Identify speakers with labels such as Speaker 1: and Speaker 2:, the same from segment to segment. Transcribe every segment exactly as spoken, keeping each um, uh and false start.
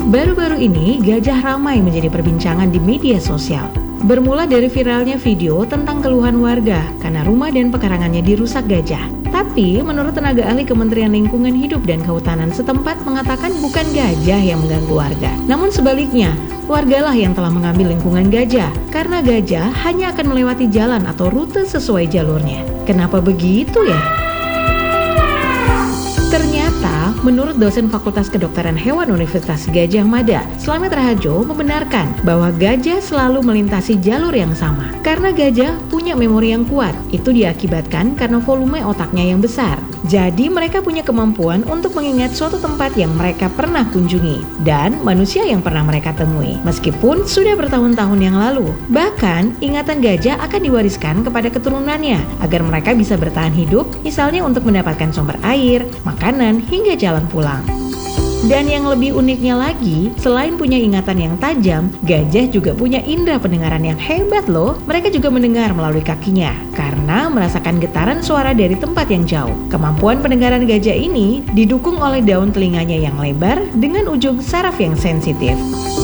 Speaker 1: Baru-baru ini, gajah ramai menjadi perbincangan di media sosial. Bermula dari viralnya video tentang keluhan warga karena rumah dan pekarangannya dirusak gajah. Tapi, menurut tenaga ahli Kementerian Lingkungan Hidup dan Kehutanan setempat mengatakan bukan gajah yang mengganggu warga. Namun sebaliknya, wargalah yang telah mengambil lingkungan gajah karena gajah hanya akan melewati jalan atau rute sesuai jalurnya. Kenapa begitu ya? Ternyata, menurut dosen Fakultas Kedokteran Hewan Universitas Gadjah Mada, Slamet Raharjo membenarkan bahwa gajah selalu melintasi jalur yang sama. Karena gajah punya memori yang kuat, itu diakibatkan karena volume otaknya yang besar. Jadi mereka punya kemampuan untuk mengingat suatu tempat yang mereka pernah kunjungi dan manusia yang pernah mereka temui, meskipun sudah bertahun-tahun yang lalu. Bahkan, ingatan gajah akan diwariskan kepada keturunannya agar mereka bisa bertahan hidup, misalnya untuk mendapatkan sumber air, makanan, hingga jalan pulang. Dan yang lebih uniknya lagi, selain punya ingatan yang tajam, gajah juga punya indera pendengaran yang hebat loh. Mereka juga mendengar melalui kakinya, karena merasakan getaran suara dari tempat yang jauh. Kemampuan pendengaran gajah ini didukung oleh daun telinganya yang lebar dengan ujung saraf yang sensitif.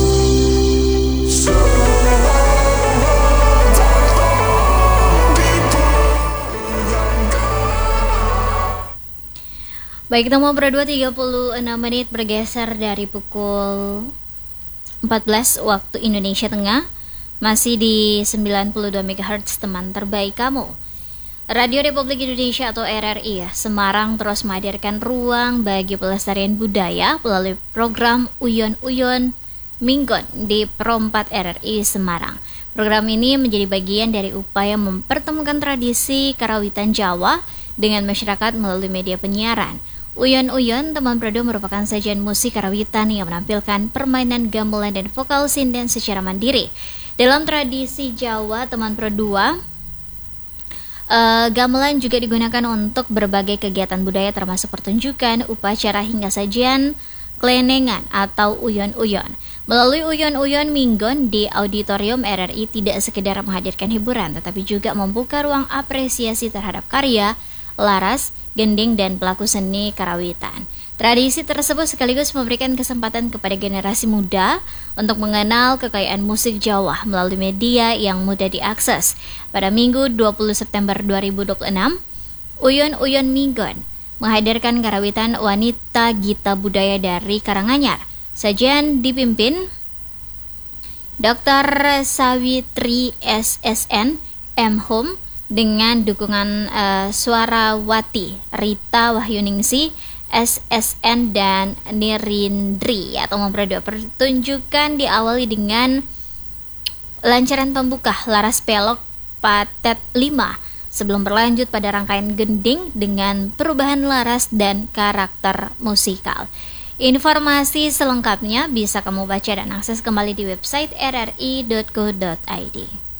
Speaker 2: Baik, kita mau berdua tiga puluh enam menit bergeser dari pukul empat belas waktu Indonesia Tengah. Masih di sembilan puluh dua megahertz teman terbaik kamu. Radio Republik Indonesia atau R R I ya, Semarang terus menghadirkan ruang bagi pelestarian budaya melalui program Uyon Uyon Minggon di Perompat R R I Semarang. Program ini menjadi bagian dari upaya mempertemukan tradisi karawitan Jawa dengan masyarakat melalui media penyiaran. Uyon Uyon teman Prado merupakan sajian musik karawitan yang menampilkan permainan gamelan dan vokal sinden secara mandiri. Dalam tradisi Jawa teman Prado, uh, gamelan juga digunakan untuk berbagai kegiatan budaya termasuk pertunjukan, upacara hingga sajian kelenengan atau uyon uyon. Melalui Uyon Uyon Minggon di Auditorium R R I tidak sekedar menghadirkan hiburan, tetapi juga membuka ruang apresiasi terhadap karya, laras, gending, dan pelaku seni karawitan. Tradisi tersebut sekaligus memberikan kesempatan kepada generasi muda untuk mengenal kekayaan musik Jawa melalui media yang mudah diakses. Pada Minggu dua puluh September dua ribu dua puluh enam, Uyon Uyon Minggon menghadirkan karawitan wanita gita budaya dari Karanganyar. Sajian dipimpin Doktor Sawitri S S N M Hum dengan dukungan uh, Suarawati, Rita Wahyuningsi, S S N, dan Nirindri atau memperoleh pertunjukan diawali dengan lancaran pembuka Laras Pelok Patet lima sebelum berlanjut pada rangkaian gending dengan perubahan laras dan karakter musikal. Informasi selengkapnya bisa kamu baca dan akses kembali di website r r i dot co dot i d.